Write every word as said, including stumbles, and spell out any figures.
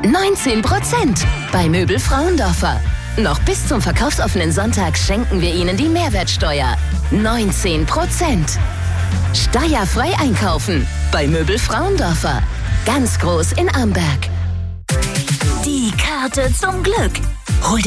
neunzehn Prozent bei Möbel Frauendorfer. Noch bis zum verkaufsoffenen Sonntag schenken wir Ihnen die Mehrwertsteuer. neunzehn Prozent. Steuerfrei einkaufen bei Möbel Frauendorfer. Ganz groß in Amberg. Die Karte zum Glück. Hol